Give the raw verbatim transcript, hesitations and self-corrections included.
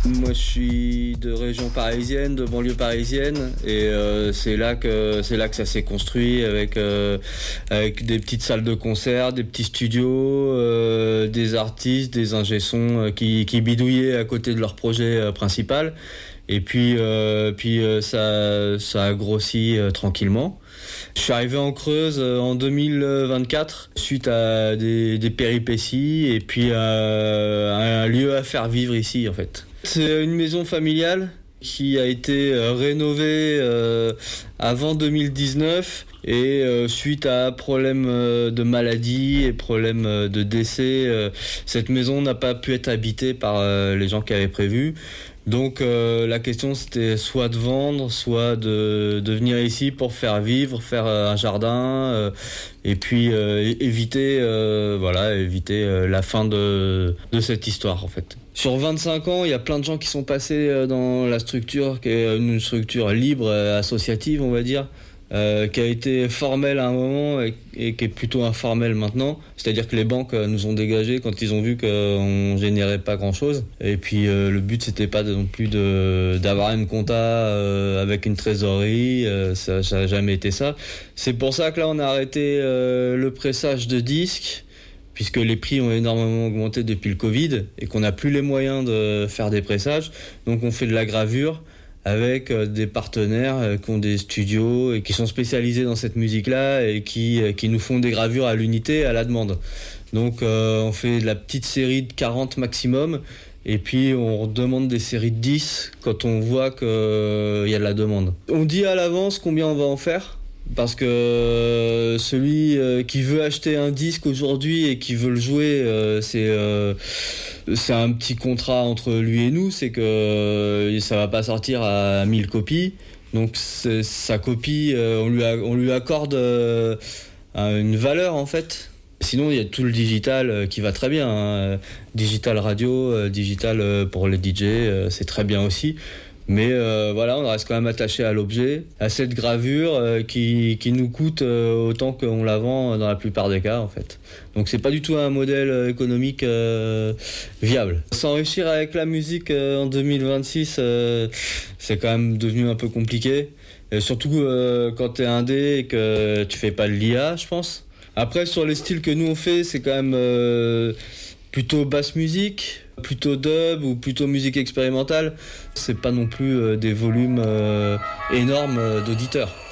Moi je suis de région parisienne, de banlieue parisienne et euh, c'est là que c'est là que ça s'est construit avec euh, avec des petites salles de concert, des petits studios, euh, des artistes, des ingé-sons euh, qui qui bidouillaient à côté de leur projet euh, principal et puis euh, puis euh, ça ça a grossi euh, tranquillement. Je suis arrivé en Creuse en deux mille vingt-quatre suite à des, des péripéties et puis à un lieu à faire vivre ici en fait. C'est une maison familiale qui a été rénovée euh, avant deux mille dix-neuf et euh, suite à problème euh, de maladie et problème euh, de décès, euh, cette maison n'a pas pu être habitée par euh, les gens qui avaient prévu. Donc euh, la question c'était soit de vendre, soit de, de venir ici pour faire vivre, faire euh, un jardin euh, et puis euh, éviter euh, voilà éviter euh, la fin de de cette histoire en fait. Sur vingt-cinq ans, il y a plein de gens qui sont passés dans la structure qui est une structure libre, associative on va dire. Euh, qui a été formel à un moment et, et qui est plutôt informel maintenant. C'est-à-dire que les banques nous ont dégagés quand ils ont vu qu'on générait pas grand-chose. Et puis euh, le but c'était pas non plus de d'avoir une compta euh, avec une trésorerie, euh, ça, ça a jamais été ça. C'est pour ça que là on a arrêté euh, le pressage de disques puisque les prix ont énormément augmenté depuis le Covid et qu'on n'a plus les moyens de faire des pressages. Donc on fait de la gravure avec des partenaires qui ont des studios et qui sont spécialisés dans cette musique-là et qui, qui nous font des gravures à l'unité, à la demande. Donc euh, on fait de la petite série de quarante maximum et puis on demande des séries de dix quand on voit qu'il euh, y a de la demande. On dit à l'avance combien on va en faire parce que celui qui veut acheter un disque aujourd'hui et qui veut le jouer, euh, c'est... Euh, c'est un petit contrat entre lui et nous, c'est que ça va pas sortir à mille copies. Donc c'est, sa copie, euh, on, lui a, on lui accorde euh, une valeur en fait. Sinon il y a tout le digital euh, qui va très bien. Hein. Digital radio, euh, digital euh, pour les D J, euh, c'est très bien aussi. Mais euh, voilà, on reste quand même attaché à l'objet, à cette gravure euh, qui, qui nous coûte euh, autant qu'on la vend dans la plupart des cas en fait. Donc c'est pas du tout un modèle économique euh, viable. S'enrichir avec la musique euh, en deux mille vingt-six, euh, c'est quand même devenu un peu compliqué. Et surtout euh, quand t'es indé et que tu fais pas de l'I A, je pense. Après sur les styles que nous on fait, c'est quand même euh, plutôt basse musique, plutôt dub ou plutôt musique expérimentale. C'est pas non plus euh, des volumes euh, énormes euh, d'auditeurs.